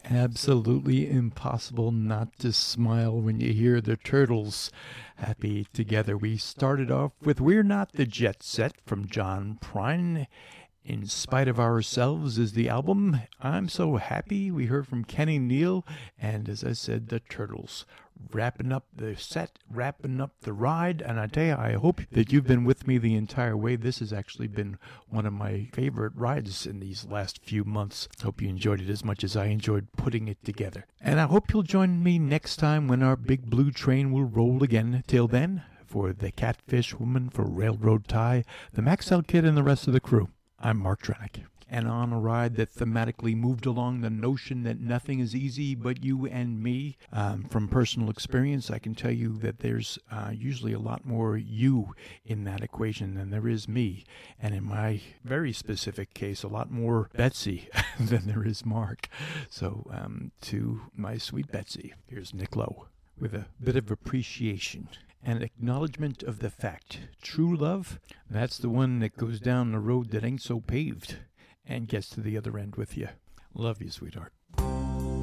Absolutely impossible not to smile when you hear the Turtles happy together. We started off with We're Not the Jet Set from John Prine. In Spite of Ourselves is the album. I'm So Happy. We heard from Kenny Neal. And as I said, the Turtles. Wrapping up the set, wrapping up the ride. And I tell you, I hope that you've been with me the entire way. This has actually been one of my favorite rides in these last few months. Hope you enjoyed it as much as I enjoyed putting it together. And I hope you'll join me next time when our big blue train will roll again. Till then, for the Catfish Woman, for Railroad Tie, the Maxell Kid, and the rest of the crew, I'm Mark Trenick. And on a ride that thematically moved along the notion that nothing is easy but you and me, from personal experience, I can tell you that there's usually a lot more you in that equation than there is me. And in my very specific case, a lot more Betsy than there is Mark. So to my sweet Betsy, here's Nick Lowe with a bit of appreciation. An acknowledgement of the fact, true love, that's the one that goes down the road that ain't so paved and gets to the other end with you. Love you, sweetheart.